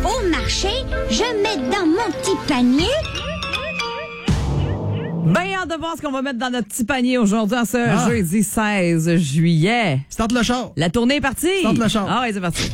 au marché, je mets dans mon petit panier. Ben, hâte de voir ce qu'on va mettre dans notre petit panier aujourd'hui, en ce jeudi 16 juillet. Starte le char. La tournée est partie. Starte le char. Ah ouais, c'est parti.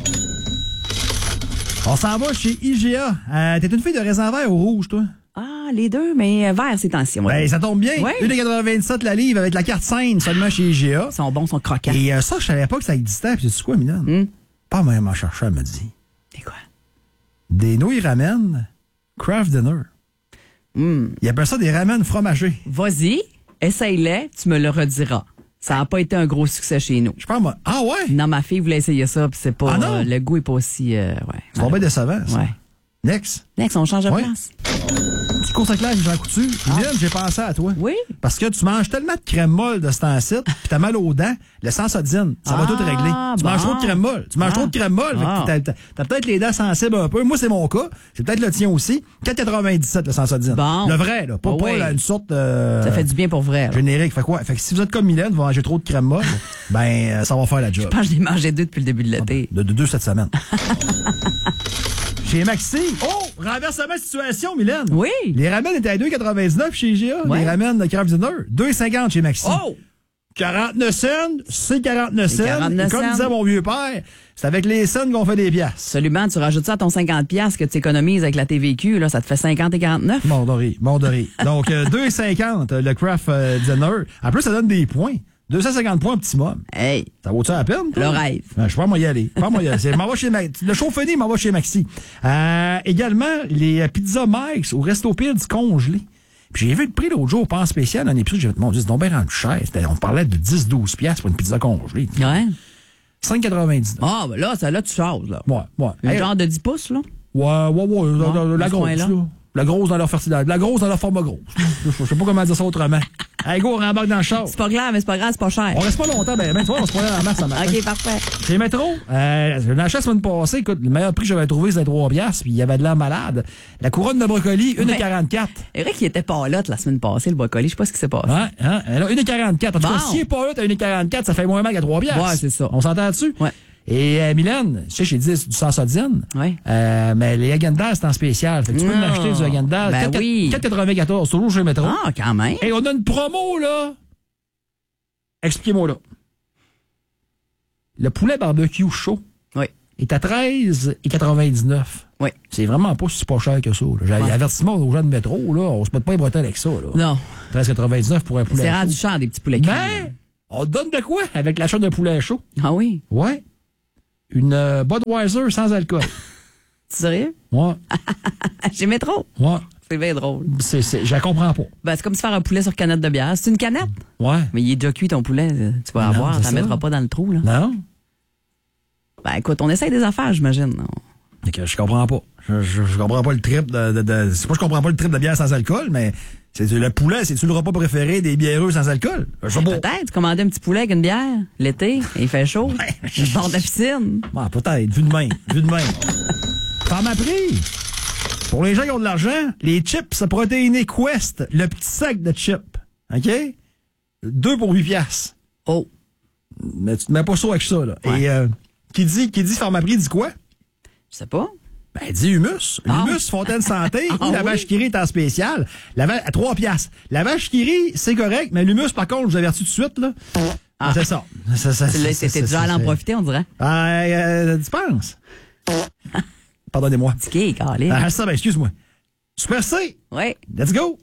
On s'en va chez IGA. T'es une fille de raisin vert ou rouge, toi? Ah, les deux, mais vert ces temps-ci. Ouais. Ben, ça tombe bien. Ouais. 1,97 la livre avec la carte scène seulement chez IGA. Ils sont bons, ils sont croquants. Et ça, je savais pas que ça existait. Puis tu sais quoi, Mylène? Pas même en chercheur, elle me dit. C'est quoi? Des nouilles ramen craft dinner. Il appelle ça des ramen fromagés. Vas-y, essaye-les, tu me le rediras. Ça n'a pas été un gros succès chez nous. Je pense, moi. Ah ouais? Non, ma fille voulait essayer ça, puis c'est pas. Ah non? Le goût est pas aussi. Ouais. C'est bien décevant, ça. Ouais. Next. Next, on change de Ouais. place. Tu cours clair, Jean Coutu. Mylène, j'ai pensé à toi. Oui. Parce que tu manges tellement de crème molle de ce temps-ci, puis t'as mal aux dents, le Sensodine, ça va tout régler. Tu manges trop de crème molle. Tu manges trop de crème molle. Fait que t'as peut-être les dents sensibles un peu. Moi, c'est mon cas. C'est peut-être le tien aussi. 4,97 le Sensodine. Bon. Le vrai, là. Pas, Oh, oui. là, une sorte Ça fait du bien pour vrai. Là. générique. Fait quoi? Fait que si vous êtes comme Mylène, vous mangez trop de crème molle, ben, ça va faire la job. Je pense que je l'ai mangé deux depuis le début de l'été. De deux cette semaine. Chez Maxi. Oh! Renversement de situation, Mylène. Oui. Les ramen étaient à 2,99 chez IGA. Ouais. Les ramen de Craft Dinner. 2,50 chez Maxi. Oh! 49 cents, c'est 49 cents. 49 Et comme cents. disait mon vieux père, c'est avec les cents qu'on fait des piastres. Absolument, tu rajoutes ça à ton 50$ que tu économises avec la TVQ, là, ça te fait 50 et 49. Mort de rire. Donc, 2,50 le Craft Dinner. En plus, ça donne des points. 250 points optimum. Hey, Ça vaut-tu la peine? toi? le rêve. Je peux pas y aller. M'en va chez Le show fini, m'en va chez Maxi. Également, les pizzas Mike's au Resto Pilz congelées. Puis j'ai vu le prix l'autre jour, pas en spécial, dans un épisode, j'ai fait, mon Dieu, c'est donc bien rendu cher. On parlait de 10-12 piastres pour une pizza congelée. Ouais. 5,99. Ah, ben là, ça, là, tu choses, là. Ouais. Un Hey, genre de 10 pouces, là. Ouais, la ce grosse, coin-là. là. La grosse dans leur fertilité. La grosse dans leur forme grosse. Je sais pas comment dire ça autrement. Hey, go, on rembarque dans le char. C'est pas grave, mais c'est pas grave, c'est pas cher. On reste pas longtemps, ben, tu vois, on se prend dans la masse, ça marche. OK, parfait. Chez Métro, j'ai eu la semaine passée, écoute, le meilleur prix que j'avais trouvé, c'était 3 piastres, puis il y avait de l'air malade. La couronne de brocoli, 1,44. Eric, il était pas là la semaine passée, le brocoli. Je sais pas ce qui s'est passé. Ouais, hein? Alors, 1,44. En tout cas, Bon. s'il est pas là, t'as 1,44, ça fait moins mal qu'à 3 piastres. Ouais, c'est ça. On s'entend là-dessus? Ouais. Et Mylène, je sais, j'ai dit du Sensodine. Ouais. Mais les Häagen-Dazs, c'est en spécial. Fait que tu peux Non. m'acheter du Häagen-Dazs. Ben oui. 4,94, toujours chez Métro. Ah, quand même. Et on a une promo, là. Expliquez-moi, là. Le poulet barbecue chaud Oui. est à 13,99. Oui. C'est vraiment pas si pas cher que ça. J'ai avertissement aux gens de Métro, là. On se met pas les bretelles avec ça, là. Non. 13,99 pour un poulet C'est chaud. rendu cher, des petits poulets cuits. Mais, on te donne de quoi avec l'achat d'un poulet chaud? Ah oui? Ouais. Une Budweiser sans alcool. Tu sérieux? Ouais. Chez Métro. Ouais. C'est bien drôle. Je la comprends pas. Ben, c'est comme se faire un poulet sur canette de bière. C'est une canette? Ouais. Mais il est déjà cuit, ton poulet. Tu vas Non, avoir. c'est T'en ça. mettras pas dans le trou, là. Non? Ben, écoute, on essaye des affaires, j'imagine. Fait que je comprends pas. Je comprends pas le trip de c'est pas que je comprends pas le trip de bière sans alcool, mais c'est le poulet, c'est-tu le repas préféré des biéreux sans alcool? Je sais pas. Peut-être, commander un petit poulet avec une bière, l'été, et il fait chaud. Le bord de la piscine. Ouais, peut-être, vu de même. T'en m'as pris. Pour les gens qui ont de l'argent, les chips protéinés Quest, le petit sac de chips. OK? 2 pour 8 piastres. Oh. Mais tu te mets pas ça avec ça, là. Ouais. Et qui dit Pharmaprix dit quoi? Je sais pas. Ben, dis humus. Ah. Humus Fontaine Santé ou la oui? vache qui rit est en spécial. À 3 piastres. La vache qui rit, c'est correct, mais l'humus, par contre, je vous avertis tout de suite, là. Ah. C'est ça. T'étais déjà allé en profiter, on dirait. Tu penses? Pardonnez-moi. Ticket, calé. Ça, ben, excuse-moi. Super C. Oui. Let's go.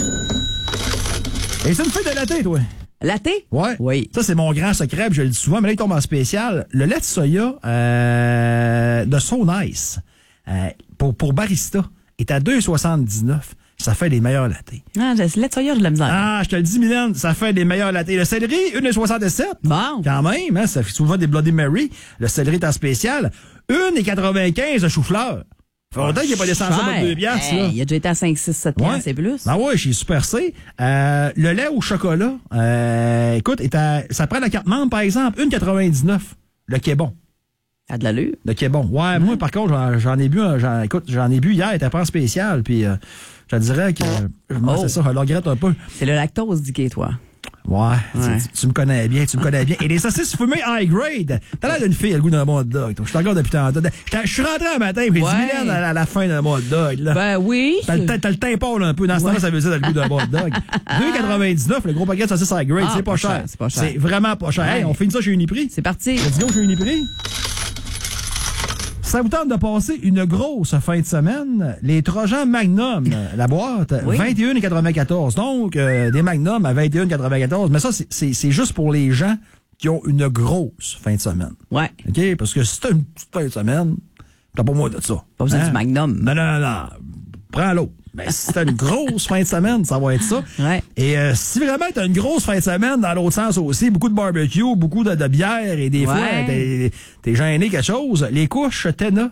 Et c'est une feuille de latte, toi. Latte? Ouais. Oui. Ça, c'est mon grand secret, puis je le dis souvent, mais là, il tombe en spécial. Le lait de soya de So Nice pour barista est à 2,79. Ça fait les meilleurs lattés. Ah, le lait de soya, j'ai de la misère. Ah, je te le dis, Mylène, ça fait des meilleurs lattés. Le céleri, 1,67. Bon. Quand même, hein, ça fait souvent des Bloody Mary. Le céleri est en spécial. 1,95 de chou-fleur. Fait longtemps qu'il n'est pas descendu à 2 piastres, là. Il a déjà été à 5, 6, 7 Ouais. piastres, c'est plus. Ah ouais, chez Super C. Le lait au chocolat, écoute, ça prend la carte membre, par exemple, 1,99. Le Québon. Ça a de l'allure. Le Québon. Ouais, moi, par contre, j'en ai bu, j'en ai bu hier, il était pas en spécial, puis je te dirais que, c'est ça, je le regrette un peu. C'est le lactose, dit toi. Ouais. Tu me connais bien, Et les saucisses fumées high grade. T'as l'air d'une fille, elle a le goût d'un bon hot dog. Je suis encore depuis tantôt. Je suis rentré un matin, j'ai dit, Mylène, à la fin d'un bon hot dog, là. Ben oui. T'as le teint pâle un peu. Dans ce temps-là, ça veut dire que t'as le goût d'un bon hot dog. 2,99, le gros paquet de saucisses high grade. C'est pas cher. C'est pas cher. C'est vraiment pas cher. Ouais. Hey, on finit ça chez Uniprix. C'est parti. Let's go chez Uniprix. Ça vous tente de passer une grosse fin de semaine? Les Trojans Magnum, la boîte, 21,94. Donc, des Magnum à 21,94. Mais ça, c'est juste pour les gens qui ont une grosse fin de semaine. Ouais. OK? Parce que si t'as une petite fin de semaine, t'as pas moins de ça. Pas besoin du Magnum. Non. Prends l'autre. Mais si t'as une grosse fin de semaine, ça va être ça. Ouais. Et si vraiment t'as une grosse fin de semaine, dans l'autre sens aussi, beaucoup de barbecue, beaucoup de bière et des fois, t'es gêné quelque chose, les couches Tena,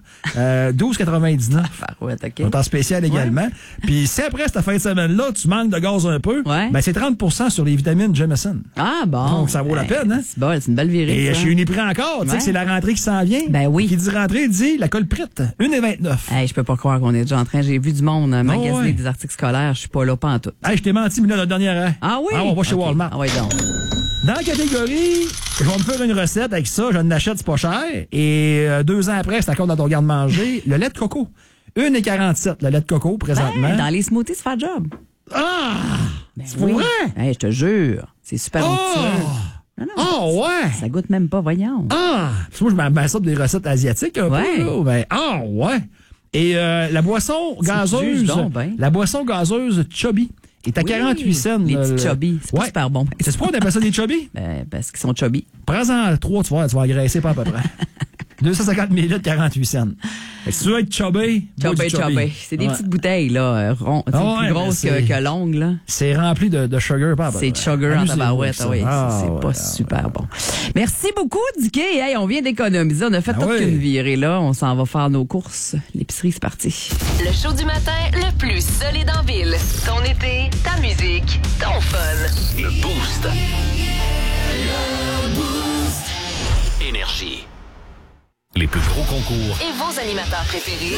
12,99. Ouais, OK. On est en spécial également. Puis si après cette fin de semaine-là, tu manques de gaz un peu, ben c'est 30% sur les vitamines Jameson. Ah bon. Donc ça vaut la peine, hein? C'est une belle virée. Et chez Uniprix encore, tu sais que c'est la rentrée qui s'en vient. Ben oui. Qui dit rentrée, dit la colprite, 1,29. Hey, je peux pas croire qu'on est déjà en train. J'ai vu du monde magasiner des articles scolaires. Je suis pas là, pas en tout. Hey, je t'ai menti, mais là, la dernière heure. Ah oui? Ah, on va chez Walmart. Ah oui, donc. Dans la catégorie, je vais me faire une recette avec ça, je l'achète, c'est pas cher. Et 2 ans après, c'est encore dans ton garde-manger, le lait de coco. 1,47 le lait de coco, présentement. Ben, dans les smoothies, ça fait le job. Ah! Ben c'est pour vrai? Hey, je te jure. C'est super onctueux. Oh, ouais! Ça goûte même pas, voyons. Ah! Parce que moi, je m'en sors des recettes asiatiques un peu. Là. Ben, ouais! Et la boisson gazeuse, la boisson gazeuse Chubby est à 48 cents. Les petits Chubby, c'est pas super bon. C'est pourquoi on appelle ça des Chubby? Ben, parce qu'ils sont Chubby. Prends-en 3, tu vas engraisser pas à peu près. 250 ml, 48 cents. Fait que si tu veux être chubby, chubby. C'est des petites bouteilles, là, rondes, plus grosses que longues, là. C'est rempli de sugar, pas à peu près. C'est de sugar en tabarouette, c'est pas super bon. Merci beaucoup, Dicky. Hey, on vient d'économiser. On a fait toute une virée, là. On s'en va faire nos courses. L'épicerie, c'est parti. Le show du matin le plus solide en ville. Ton été, ta musique, ton fun. Le Boost. Énergie. Les plus gros concours et vos animateurs préférés.